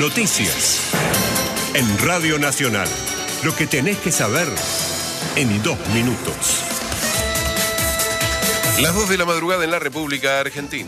Noticias. En Radio Nacional. Lo que tenés que saber en 2 minutos. Las 2 de la madrugada en la República Argentina.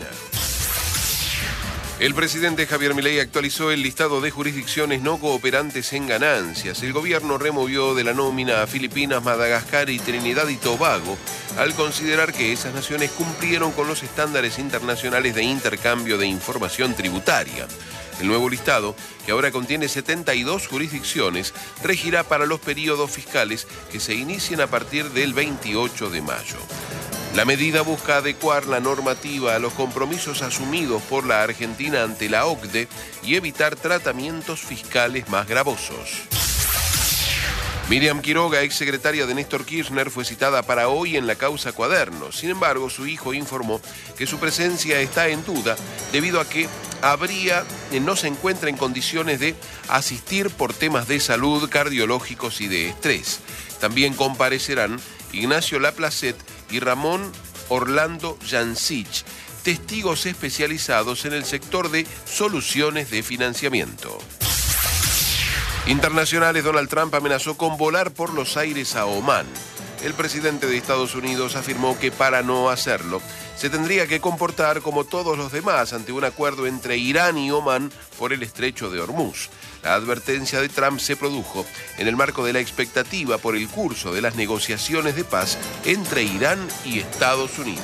El presidente Javier Milei actualizó el listado de jurisdicciones no cooperantes en ganancias. El gobierno removió de la nómina a Filipinas, Madagascar y Trinidad y Tobago al considerar que esas naciones cumplieron con los estándares internacionales de intercambio de información tributaria. El nuevo listado, que ahora contiene 72 jurisdicciones, regirá para los periodos fiscales que se inicien a partir del 28 de mayo. La medida busca adecuar la normativa a los compromisos asumidos por la Argentina ante la OCDE y evitar tratamientos fiscales más gravosos. Miriam Quiroga, exsecretaria de Néstor Kirchner, fue citada para hoy en la causa Cuadernos. Sin embargo, su hijo informó que su presencia está en duda debido a que no se encuentra en condiciones de asistir por temas de salud, cardiológicos y de estrés. También comparecerán Ignacio Laplacette y Ramón Orlando Jancic, testigos especializados en el sector de soluciones de financiamiento. Internacionales, Donald Trump amenazó con volar por los aires a Omán. El presidente de Estados Unidos afirmó que para no hacerlo, se tendría que comportar como todos los demás ante un acuerdo entre Irán y Omán por el estrecho de Hormuz. La advertencia de Trump se produjo en el marco de la expectativa por el curso de las negociaciones de paz entre Irán y Estados Unidos.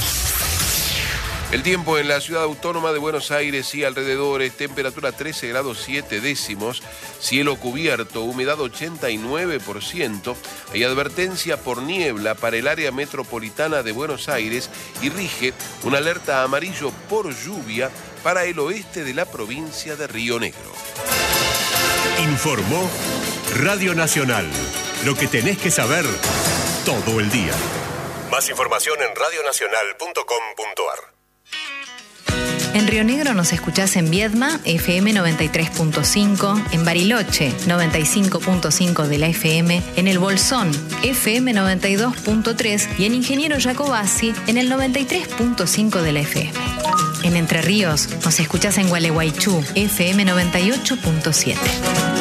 El tiempo en la ciudad autónoma de Buenos Aires y alrededores: temperatura 13 grados 7 décimos, cielo cubierto, humedad 89%, hay advertencia por niebla para el área metropolitana de Buenos Aires y rige una alerta amarillo por lluvia para el oeste de la provincia de Río Negro. Informó Radio Nacional. Lo que tenés que saber todo el día. Más información en radionacional.com.ar. En Río Negro nos escuchás en Viedma, FM 93.5, en Bariloche, 95.5 de la FM, en El Bolsón, FM 92.3 y en Ingeniero Jacobasi, en el 93.5 de la FM. En Entre Ríos nos escuchás en Gualeguaychú, FM 98.7.